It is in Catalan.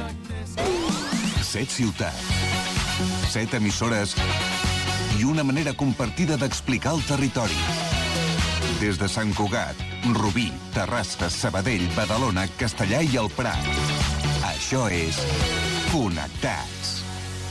7 ciutats, 7 emissores i una manera compartida d'explicar el territori. Des de Sant Cugat, Rubí, Terrassa, Sabadell, Badalona, Castellà i el Prat. Això és Connectat.